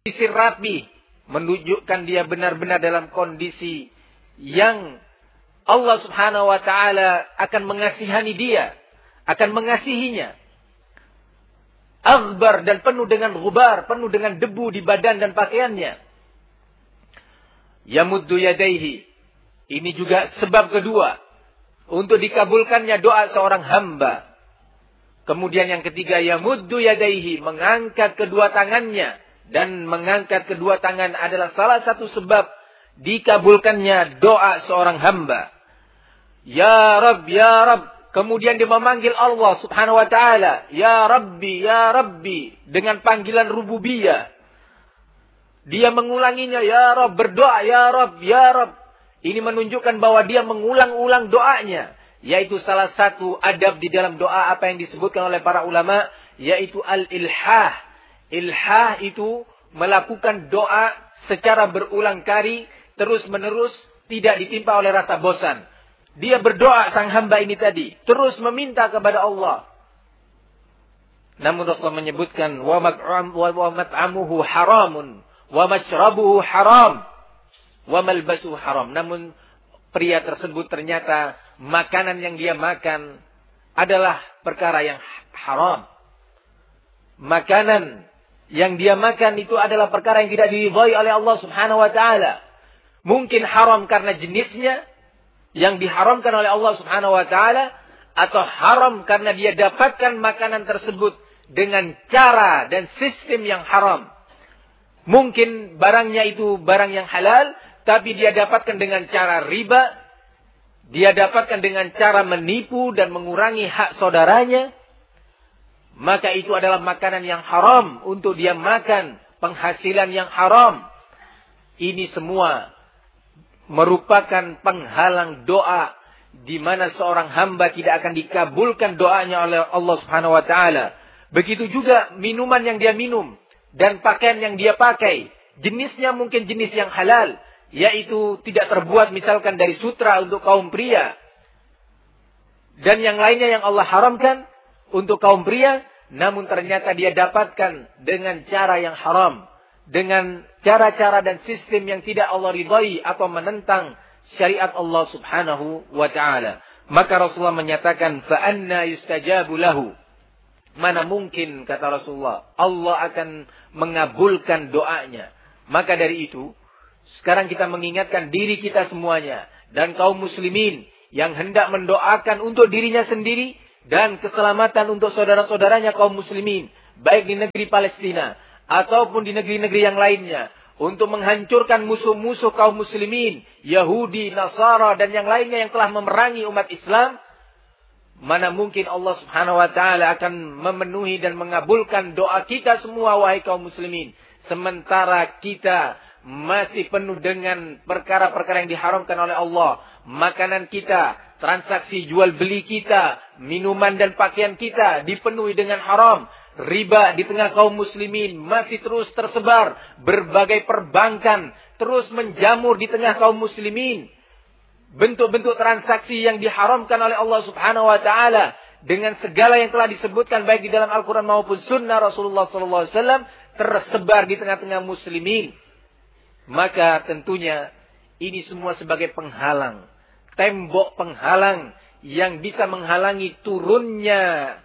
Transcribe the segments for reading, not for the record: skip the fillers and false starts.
kondisi rapi, menunjukkan dia benar-benar dalam kondisi yang Allah Subhanahu wa taala akan mengasihani dia, akan mengasihinya. Aghbar dan penuh dengan ghubar, penuh dengan debu di badan dan pakaiannya. Yamuddu yadaihi. Ini juga sebab kedua untuk dikabulkannya doa seorang hamba. Kemudian yang ketiga, yamuddu yadaihi, mengangkat kedua tangannya, dan mengangkat kedua tangan adalah salah satu sebab dikabulkannya doa seorang hamba. Ya Rabb, ya Rabb. Kemudian dia memanggil Allah Subhanahu wa taala, ya Rabbi, dengan panggilan rububiyah. Dia mengulanginya, ya Rabb, berdoa, ya Rabb, ya Rabb. Ini menunjukkan bahwa dia mengulang-ulang doanya, yaitu salah satu adab di dalam doa apa yang disebutkan oleh para ulama, yaitu al-ilhah. Ilhah itu melakukan doa secara berulang kali, terus-menerus, tidak ditimpa oleh rasa bosan. Dia berdoa, sang hamba ini tadi, terus meminta kepada Allah. Namun Rasulullah menyebutkan, wa mat'amuhu haramun, wa mashrabuhu haram, wa malbasuhu haram. Namun pria tersebut ternyata makanan yang dia makan adalah perkara yang haram. Makanan yang dia makan itu adalah perkara yang tidak diridhai oleh Allah Subhanahu wa taala. Mungkin haram karena jenisnya yang diharamkan oleh Allah Subhanahu wa taala, atau haram karena dia dapatkan makanan tersebut dengan cara dan sistem yang haram. Mungkin barangnya itu barang yang halal, tapi dia dapatkan dengan cara riba, dia dapatkan dengan cara menipu dan mengurangi hak saudaranya, maka itu adalah makanan yang haram untuk dia makan, penghasilan yang haram. Ini semua merupakan penghalang doa, di mana seorang hamba tidak akan dikabulkan doanya oleh Allah Subhanahu wa taala. Begitu juga minuman yang dia minum dan pakaian yang dia pakai, jenisnya mungkin jenis yang halal, yaitu tidak terbuat misalkan dari sutra untuk kaum pria, dan yang lainnya yang Allah haramkan untuk kaum pria, namun ternyata dia dapatkan dengan cara yang haram, dengan cara-cara dan sistem yang tidak Allah ridhai atau menentang syariat Allah Subhanahu wa taala. Maka Rasulullah menyatakan, fa anna yustajabu lahu. Mana mungkin, kata Rasulullah, Allah akan mengabulkan doanya. Maka dari itu, sekarang kita mengingatkan diri kita semuanya dan kaum muslimin yang hendak mendoakan untuk dirinya sendiri dan keselamatan untuk saudara-saudaranya kaum muslimin, baik di negeri Palestina ataupun di negeri-negeri yang lainnya, untuk menghancurkan musuh-musuh kaum muslimin, Yahudi, Nasara, dan yang lainnya yang telah memerangi umat Islam. Mana mungkin Allah Subhanahu wa taala akan memenuhi dan mengabulkan doa kita semua, wahai kaum muslimin, sementara kita masih penuh dengan perkara-perkara yang diharamkan oleh Allah. Makanan kita, transaksi jual beli kita, minuman dan pakaian kita dipenuhi dengan haram. Riba di tengah kaum muslimin masih terus tersebar. Berbagai perbankan terus menjamur di tengah kaum muslimin. Bentuk-bentuk transaksi yang diharamkan oleh Allah Subhanahu wa taala dengan segala yang telah disebutkan baik di dalam Al-Quran maupun sunnah Rasulullah SAW tersebar di tengah-tengah muslimin. Maka tentunya ini semua sebagai penghalang, tembok penghalang yang bisa menghalangi turunnya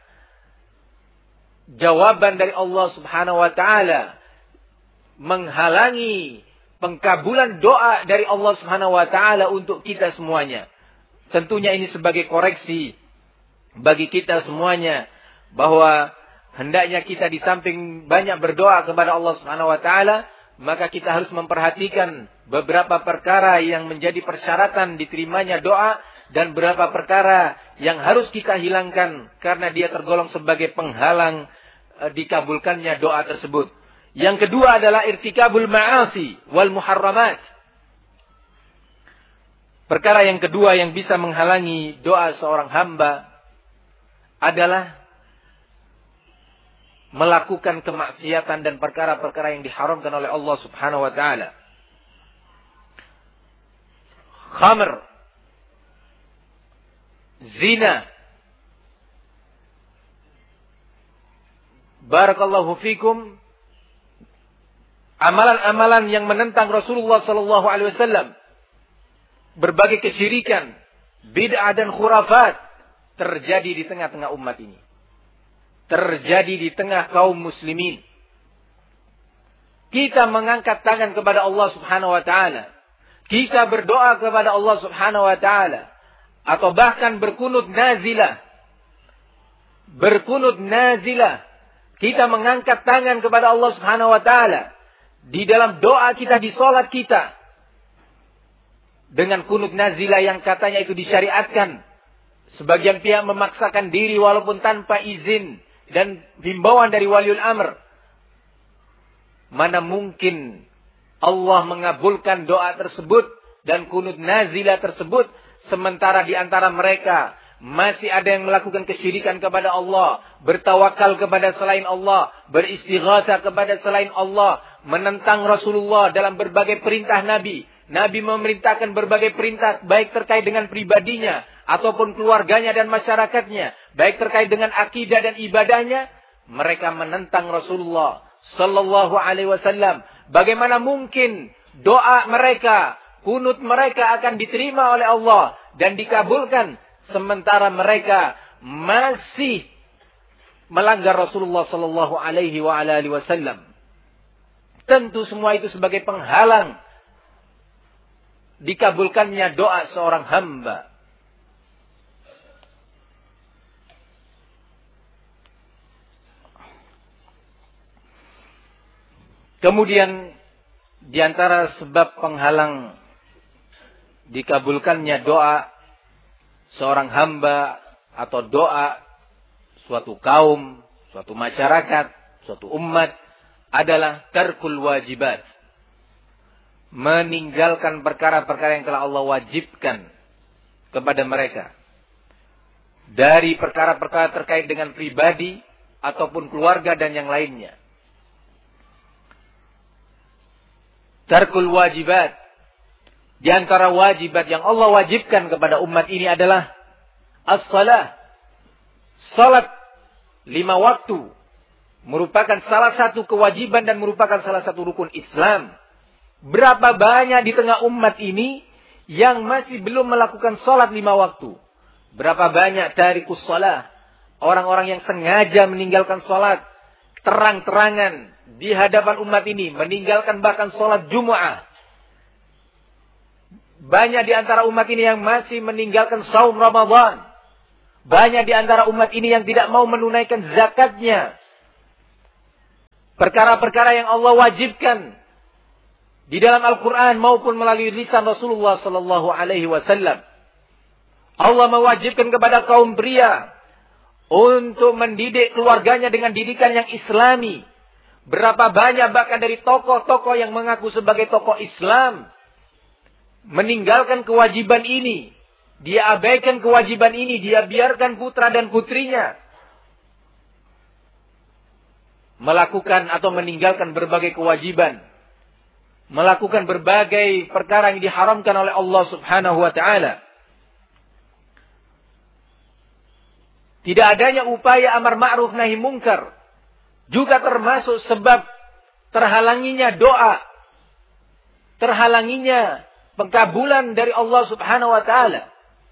jawaban dari Allah Subhanahu wa taala, menghalangi pengkabulan doa dari Allah Subhanahu wa taala untuk kita semuanya. Tentunya ini sebagai koreksi bagi kita semuanya, bahwa hendaknya kita di samping banyak berdoa kepada Allah Subhanahu wa taala, maka kita harus memperhatikan beberapa perkara yang menjadi persyaratan diterimanya doa, dan beberapa perkara yang harus kita hilangkan karena dia tergolong sebagai penghalang dikabulkannya doa tersebut. Yang kedua adalah irtikabul ma'asi wal muharramat. Perkara yang kedua yang bisa menghalangi doa seorang hamba adalah melakukan kemaksiatan dan perkara-perkara yang diharamkan oleh Allah Subhanahu wa taala. Khamr, zina. Barakallahu fikum. amalan-amalan yang menentang Rasulullah sallallahu alaihi wasallam, berbagai kesyirikan, bid'ah dan khurafat terjadi di tengah-tengah umat ini. Terjadi di tengah kaum muslimin. Kita mengangkat tangan kepada Allah Subhanahu wa taala. Kita berdoa kepada Allah Subhanahu wa taala atau bahkan berkunut nazilah. Berkunut nazilah. Kita mengangkat tangan kepada Allah Subhanahu wa taala di dalam doa kita, di salat kita. Dengan kunut nazilah yang katanya itu disyariatkan. Sebagian pihak memaksakan diri walaupun tanpa izin dan himbauan dari waliul amr. Mana mungkin Allah mengabulkan doa tersebut dan kunut nazilah tersebut sementara di antara mereka masih ada yang melakukan kesyirikan kepada Allah, bertawakal kepada selain Allah, beristighatsah kepada selain Allah, menentang Rasulullah dalam berbagai perintah Nabi. Nabi memerintahkan berbagai perintah baik terkait dengan pribadinya ataupun keluarganya dan masyarakatnya, baik terkait dengan akidah dan ibadahnya. Mereka menentang Rasulullah sallallahu alaihi wasallam. Bagaimana mungkin doa mereka, kunut mereka akan diterima oleh Allah dan dikabulkan sementara mereka masih melanggar Rasulullah sallallahu alaihi wasallam. Tentu semua itu sebagai penghalang dikabulkannya doa seorang hamba. Kemudian di antara sebab penghalang dikabulkannya doa seorang hamba atau doa suatu kaum, suatu masyarakat, suatu umat adalah tarkul wajibat. Meninggalkan perkara-perkara yang telah Allah wajibkan kepada mereka. Dari perkara-perkara terkait dengan pribadi ataupun keluarga dan yang lainnya. Tarkul wajibat. Di antara wajibat yang Allah wajibkan kepada umat ini adalah as-salah. Salat 5 waktu merupakan salah satu kewajiban dan merupakan salah satu rukun Islam. Berapa banyak di tengah umat ini yang masih belum melakukan salat 5 waktu? Berapa banyak tarikus salah, orang-orang yang sengaja meninggalkan salat terang-terangan di hadapan umat ini, meninggalkan bahkan salat Jumu'ah. Banyak di antara umat ini yang masih meninggalkan saum Ramadan. Banyak di antara umat ini yang tidak mau menunaikan zakatnya. Perkara-perkara yang Allah wajibkan di dalam Al-Quran maupun melalui lisan Rasulullah sallallahu alaihi wasallam. Allah mewajibkan kepada kaum pria untuk mendidik keluarganya dengan didikan yang islami. Berapa banyak bahkan dari tokoh-tokoh yang mengaku sebagai tokoh Islam meninggalkan kewajiban ini. Dia abaikan kewajiban ini. Dia biarkan putra dan putrinya melakukan atau meninggalkan berbagai kewajiban. Melakukan berbagai perkara yang diharamkan oleh Allah Subhanahu wa ta'ala. Tidak adanya upaya amar ma'ruf nahi mungkar juga termasuk sebab terhalanginya doa, terhalanginya pengkabulan dari Allah Subhanahu wa ta'ala.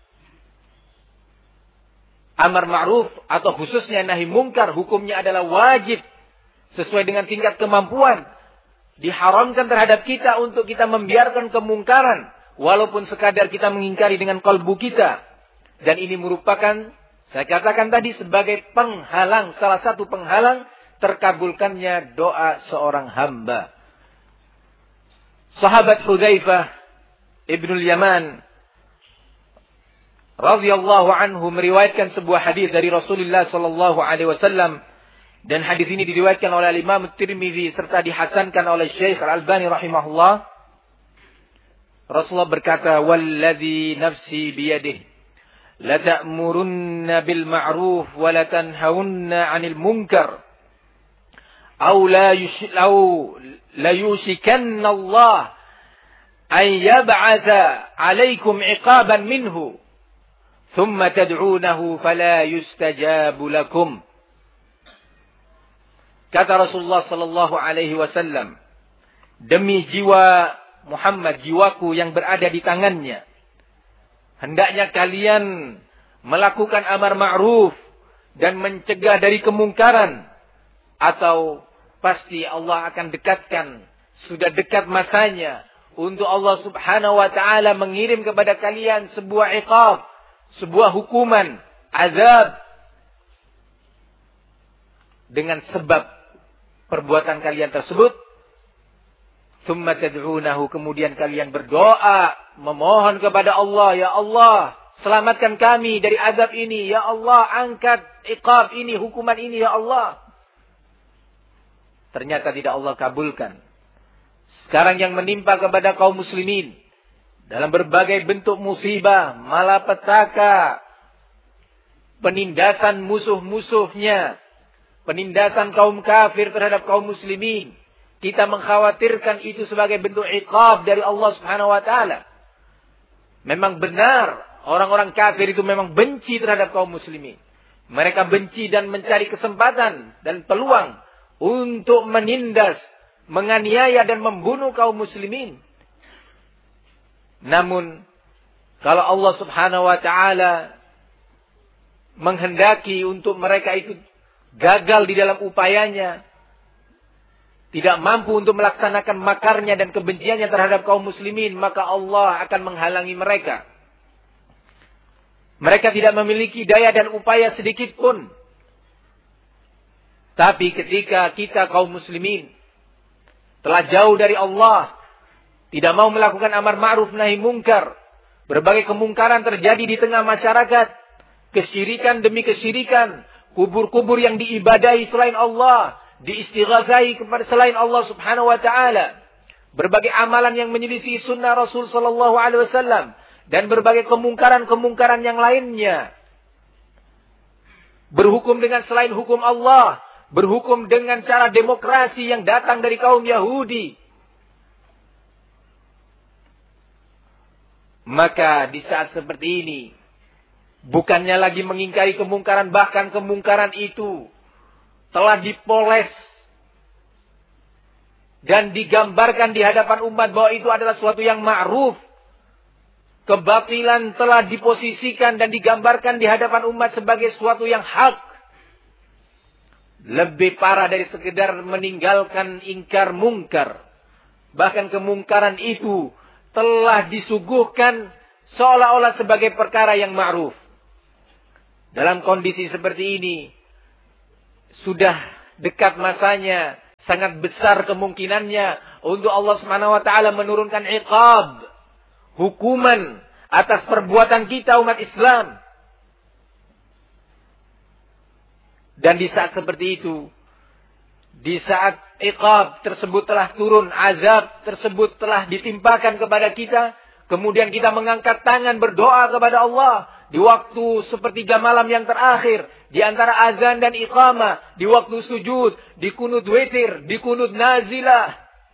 Amar ma'ruf atau khususnya nahi mungkar hukumnya adalah wajib sesuai dengan tingkat kemampuan. Diharamkan terhadap kita untuk kita membiarkan kemungkaran walaupun sekadar kita mengingkari dengan kalbu kita. Dan ini merupakan, saya katakan tadi, sebagai penghalang, salah satu penghalang terkabulkannya doa seorang hamba. Sahabat Hudzaifah Ibnul Yaman radhiyallahu anhu meriwayatkan sebuah hadis dari Rasulullah sallallahu alaihi wasallam, dan hadis ini diriwayatkan oleh Imam Tirmidzi serta dihasankan oleh Syekh Al-Albani rahimahullah. Rasulullah berkata, "Walladzi nafsi biyadihi la ta'murunna bil ma'ruf wa la tanhaunna 'anil munkar aw la yushikanna Allah an yab'atha 'alaykum 'iqaban minhu thumma tad'unahu fala yustajabu lakum." Kata Rasulullah sallallahu alaihi wasallam, demi jiwa Muhammad, jiwaku yang berada di tangannya, hendaknya kalian melakukan amar ma'ruf dan mencegah dari kemungkaran, atau pasti Allah akan dekatkan, sudah dekat masanya untuk Allah Subhanahu wa taala mengirim kepada kalian sebuah iqab, sebuah hukuman, azab dengan sebab perbuatan kalian tersebut. Tsumma tad'unahu, kemudian kalian berdoa, memohon kepada Allah, ya Allah, selamatkan kami dari azab ini, ya Allah, angkat iqab ini, hukuman ini, ya Allah. Ternyata tidak Allah kabulkan. Sekarang yang menimpa kepada kaum muslimin dalam berbagai bentuk musibah, malapetaka, penindasan musuh-musuhnya, penindasan kaum kafir terhadap kaum muslimin, kita mengkhawatirkan itu sebagai bentuk iqab dari Allah Subhanahu wa taala. Memang benar, orang-orang kafir itu memang benci terhadap kaum muslimin. Mereka benci dan mencari kesempatan dan peluang untuk menindas, menganiaya dan membunuh kaum muslimin. Namun kalau Allah Subhanahu wa taala menghendaki untuk mereka itu gagal di dalam upayanya, tidak mampu untuk melaksanakan makarnya dan kebenciannya terhadap kaum muslimin, maka Allah akan menghalangi mereka. Mereka tidak memiliki daya dan upaya sedikit pun. Tapi ketika kita kaum muslimin telah jauh dari Allah, tidak mau melakukan amar ma'ruf nahi mungkar, berbagai kemungkaran terjadi di tengah masyarakat, kesyirikan demi kesyirikan, kubur-kubur yang diibadahi selain Allah, diistighatsai kepada selain Allah Subhanahu wa taala, berbagai amalan yang menyelisih sunnah Rasul sallallahu alaihi wasallam, dan berbagai kemungkaran-kemungkaran yang lainnya. Berhukum dengan selain hukum Allah, berhukum dengan cara demokrasi yang datang dari kaum Yahudi. Maka di saat seperti ini, bukannya lagi mengingkari kemungkaran, bahkan kemungkaran itu telah dipoles dan digambarkan di hadapan umat bahwa itu adalah suatu yang ma'ruf. Kebatilan telah diposisikan dan digambarkan di hadapan umat sebagai suatu yang hak. Lebih parah dari sekedar meninggalkan ingkar mungkar. Bahkan kemungkaran itu telah disuguhkan seolah-olah sebagai perkara yang ma'ruf. Dalam kondisi seperti ini, sudah dekat masanya, sangat besar kemungkinannya untuk Allah Subhanahu wa taala menurunkan iqab, hukuman atas perbuatan kita umat Islam. Dan di saat seperti itu, di saat iqab tersebut telah turun, azab tersebut telah ditimpakan kepada kita, kemudian kita mengangkat tangan berdoa kepada Allah di waktu sepertiga malam yang terakhir, di antara azan dan iqamah, di waktu sujud, di kunut witir, di kunut nazilah.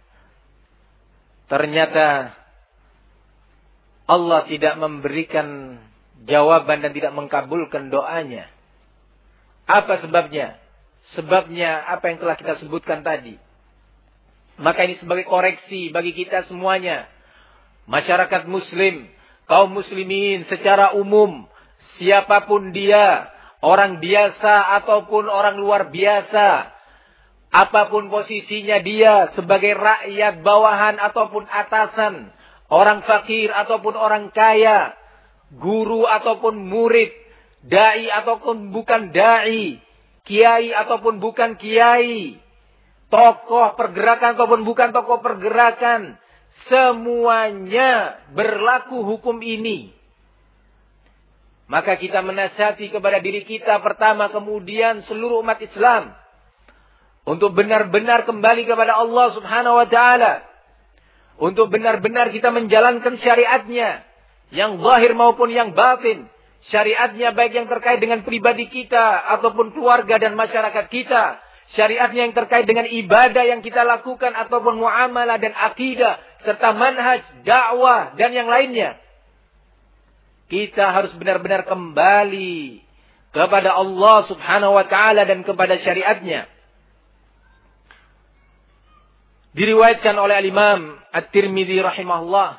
Ternyata Allah tidak memberikan jawaban dan tidak mengabulkan doanya. Apa sebabnya? Sebabnya apa yang telah kita sebutkan tadi. Maka ini sebagai koreksi bagi kita semuanya. Masyarakat muslim, kaum muslimin secara umum, siapapun dia, orang biasa ataupun orang luar biasa, apapun posisinya dia, sebagai rakyat bawahan ataupun atasan, orang fakir ataupun orang kaya, guru ataupun murid, dai ataupun bukan dai, kiai ataupun bukan kiai, tokoh pergerakan ataupun bukan tokoh pergerakan, semuanya berlaku hukum ini. Maka kita menasihati kepada diri kita pertama, kemudian seluruh umat Islam, untuk benar-benar kembali kepada Allah Subhanahu wa taala, untuk benar-benar kita menjalankan syariatnya, yang zahir maupun yang batin. Syariatnya baik yang terkait dengan pribadi kita ataupun keluarga dan masyarakat kita. Syariatnya yang terkait dengan ibadah yang kita lakukan ataupun muamalah dan akidah serta manhaj, dakwah dan yang lainnya. Kita harus benar-benar kembali kepada Allah Subhanahu wa taala dan kepada syariatnya. Diriwayatkan oleh Al-Imam At-Tirmidzi rahimahullah,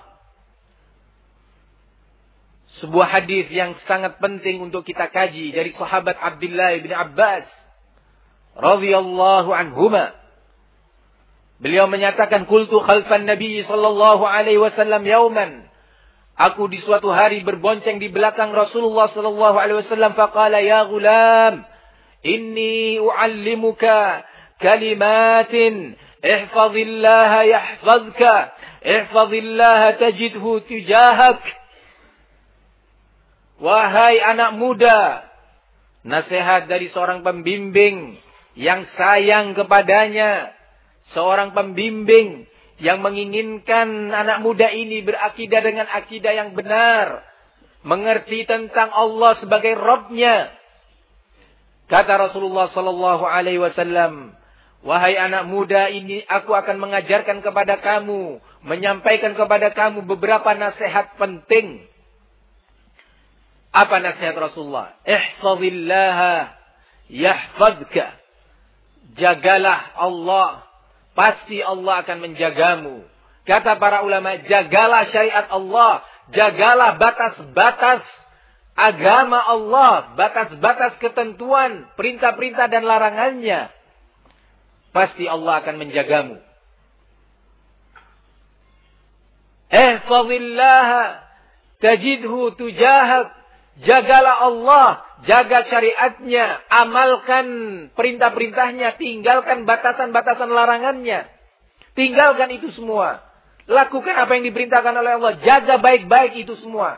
sebuah hadis yang sangat penting untuk kita kaji dari sahabat Abdullah bin Abbas radhiyallahu anhuma. Beliau menyatakan, qultu khalfan Nabi sallallahu alaihi wasallam yauman. Aku di suatu hari berbonceng di belakang Rasulullah sallallahu alaihi wasallam, faqala ya ghulam, inni uallimuka kalimatin ihfazillaha yahfazka, ihfazillaha tajidhu tujahak. Wahai anak muda, nasihat dari seorang pembimbing yang sayang kepadanya, seorang pembimbing yang menginginkan anak muda ini berakidah dengan akidah yang benar, mengerti tentang Allah sebagai Rabb-Nya. Kata Rasulullah sallallahu alaihi wasallam, wahai anak muda ini, aku akan mengajarkan kepada kamu, menyampaikan kepada kamu beberapa nasihat penting. Apa nasihat Rasulullah? Ihfazillaha yahfazka. Jagalah Allah, pasti Allah akan menjagamu. Kata para ulama, jagalah syariat Allah, jagalah batas-batas agama Allah, batas-batas ketentuan, perintah-perintah dan larangannya. Pasti Allah akan menjagamu. Ihfazillaha tajidhu tujahak. Jagalah Allah, jaga syariatnya, amalkan perintah-perintahnya, tinggalkan batasan-batasan larangannya. Tinggalkan itu semua. Lakukan apa yang diperintahkan oleh Allah, jaga baik-baik itu semua.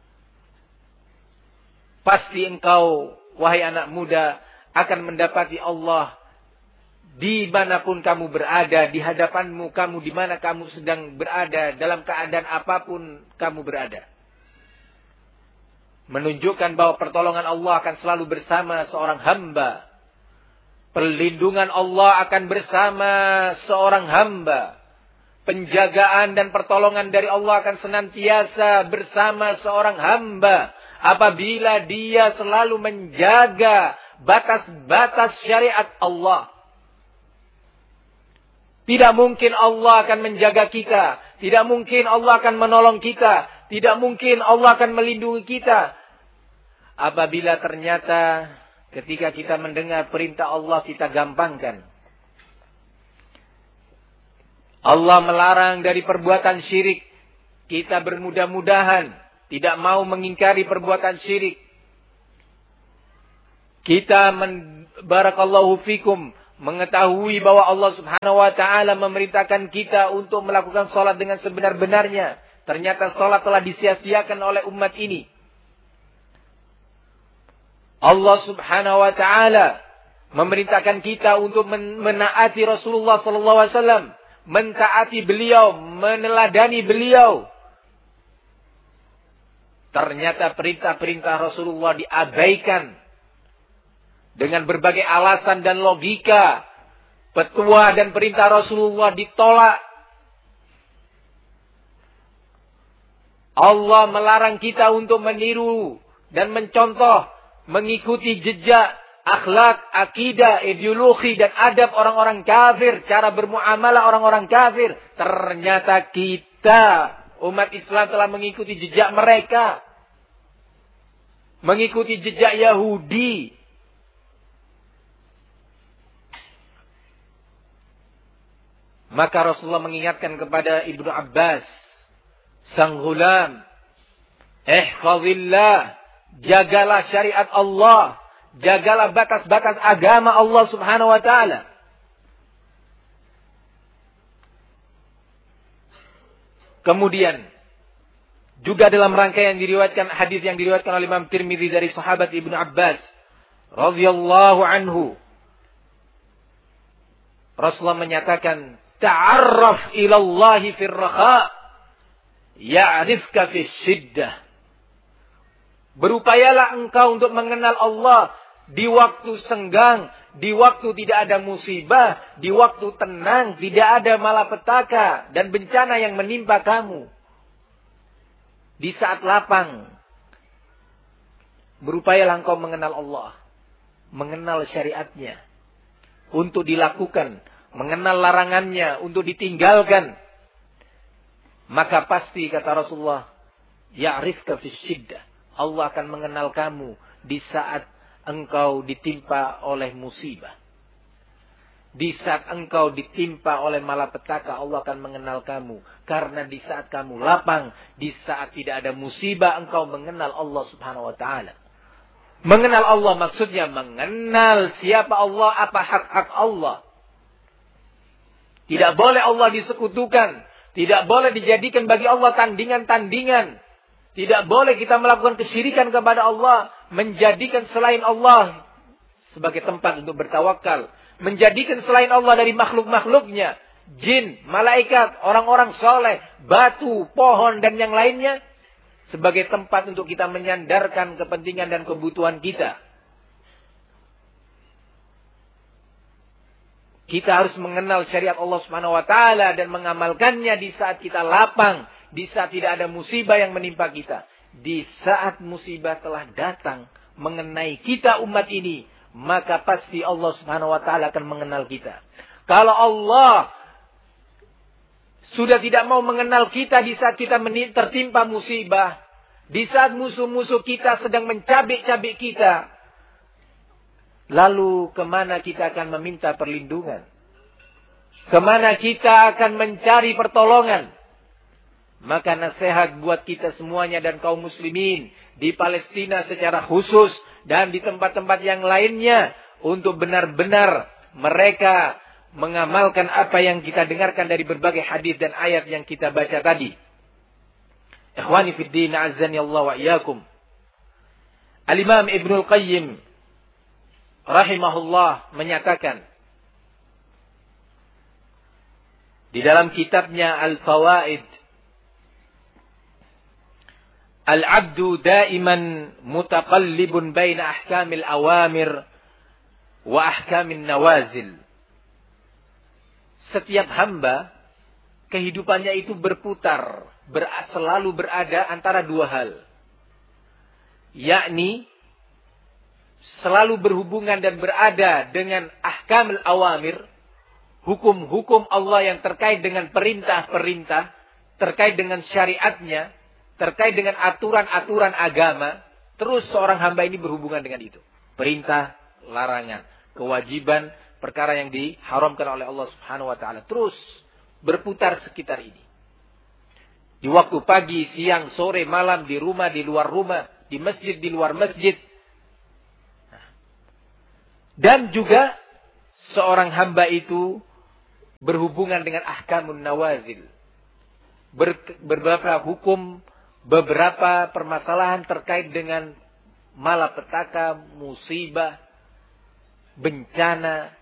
Pasti engkau, wahai anak muda, akan mendapati Allah dimanapun kamu berada, di hadapanmu kamu, di mana kamu sedang berada, dalam keadaan apapun kamu berada. Menunjukkan bahwa pertolongan Allah akan selalu bersama seorang hamba. Perlindungan Allah akan bersama seorang hamba. Penjagaan dan pertolongan dari Allah akan senantiasa bersama seorang hamba. Apabila dia selalu menjaga batas-batas syariat Allah. Tidak mungkin Allah akan menjaga kita. Tidak mungkin Allah akan menolong kita. Tidak mungkin Allah akan melindungi kita. Apabila ternyata ketika kita mendengar perintah Allah kita gampangkan. Allah melarang dari perbuatan syirik. Kita bermudah-mudahan tidak mau mengingkari perbuatan syirik. Kita barakallahu fikum mengetahui bahwa Allah Subhanahu wa taala memerintahkan kita untuk melakukan salat dengan sebenar-benarnya. Ternyata salat telah disia-siakan oleh umat ini. Allah Subhanahu wa taala memerintahkan kita untuk menaati Rasulullah sallallahu alaihi wasallam, mentaati beliau, meneladani beliau. Ternyata perintah-perintah Rasulullah diabaikan dengan berbagai alasan dan logika. Petua dan perintah Rasulullah ditolak. Allah melarang kita untuk meniru dan mencontoh, mengikuti jejak, akhlak, akidah, ideologi dan adab orang-orang kafir, cara bermuamalah orang-orang kafir. Ternyata kita, umat Islam, telah mengikuti jejak mereka. Mengikuti jejak Yahudi. Maka Rasulullah mengingatkan kepada Ibnu Abbas, sang ghulam, ihfazillah, jagalah syariat Allah, jagalah batas-batas agama Allah Subhanahu wa taala. Kemudian juga dalam rangkaian diriwayatkan hadis yang diriwayatkan oleh Imam Tirmidzi dari sahabat Ibnu Abbas radhiyallahu anhu, Rasulullah menyatakan, ta'arraf ilallahi fir raha ya'rifka fis syiddah. Berupayalah engkau untuk mengenal Allah di waktu senggang, di waktu tidak ada musibah, di waktu tenang, tidak ada malapetaka dan bencana yang menimpa kamu. Di saat lapang, berupayalah engkau mengenal Allah, mengenal syariatnya, untuk dilakukan, mengenal larangannya untuk ditinggalkan, maka pasti kata Rasulullah, ya'rifka fi syiddah. Allah akan mengenal kamu di saat engkau ditimpa oleh musibah. Di saat engkau ditimpa oleh malapetaka, Allah akan mengenal kamu. Karena di saat kamu lapang, di saat tidak ada musibah, engkau mengenal Allah subhanahu wa ta'ala. Mengenal Allah maksudnya mengenal siapa Allah, apa hak-hak Allah. Tidak boleh Allah disekutukan. Tidak boleh dijadikan bagi Allah tandingan-tandingan. Tidak boleh kita melakukan kesyirikan kepada Allah. Menjadikan selain Allah sebagai tempat untuk bertawakal. Menjadikan selain Allah dari makhluk-makhluknya. Jin, malaikat, orang-orang soleh, batu, pohon, dan yang lainnya. Sebagai tempat untuk kita menyandarkan kepentingan dan kebutuhan kita. Kita harus mengenal syariat Allah Subhanahu wa taala dan mengamalkannya di saat kita lapang, di saat tidak ada musibah yang menimpa kita. Di saat musibah telah datang mengenai kita umat ini, maka pasti Allah Subhanahu wa taala akan mengenal kita. Kalau Allah sudah tidak mau mengenal kita di saat kita tertimpa musibah, di saat musuh-musuh kita sedang mencabik-cabik kita, lalu kemana kita akan meminta perlindungan? Kemana kita akan mencari pertolongan? Maka nasihat buat kita semuanya dan kaum muslimin di Palestina secara khusus dan di tempat-tempat yang lainnya untuk benar-benar mereka mengamalkan apa yang kita dengarkan dari berbagai hadis dan ayat yang kita baca tadi. Ikhwani fid din, azzani Allah wa iyyakum. Al-Imam Ibnul Qayyim rahimahullah menyatakan di dalam kitabnya Al-Fawaid, Al-'abdu daiman mutaqallibun baina ahkamil awamir wa ahkamin nawazil. Setiap hamba kehidupannya itu berputar, selalu berada antara dua hal. Yakni selalu berhubungan dan berada dengan ahkamil awamir, hukum-hukum Allah yang terkait dengan perintah-perintah, terkait dengan syariatnya, terkait dengan aturan-aturan agama. Terus seorang hamba ini berhubungan dengan itu. Perintah, larangan, kewajiban, perkara yang diharamkan oleh Allah Subhanahu wa taala. Terus berputar sekitar ini. Di waktu pagi, siang, sore, malam, di rumah, di luar rumah, di masjid, di luar masjid. Dan juga seorang hamba itu berhubungan dengan ahkamun nawazil. Beberapa hukum, beberapa permasalahan terkait dengan malapetaka, musibah, bencana,